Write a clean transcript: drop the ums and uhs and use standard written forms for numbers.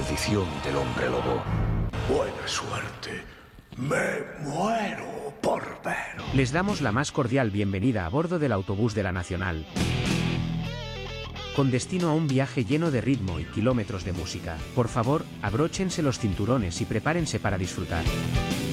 maldición del hombre lobo. Buena suerte. Me muero por ver. Les damos la más cordial bienvenida a bordo del autobús de la Nacional. Con destino a un viaje lleno de ritmo y kilómetros de música. Por favor, abróchense los cinturones y prepárense para disfrutar.